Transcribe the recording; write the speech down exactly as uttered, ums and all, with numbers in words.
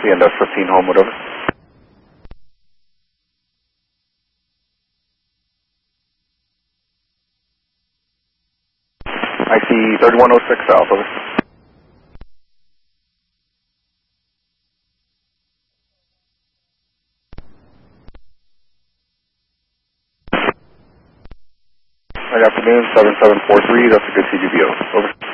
The end of fifteen Homewood, over. I see thirty-one oh six south, over. Good afternoon, seven seven four three, that's a good C G B O, over.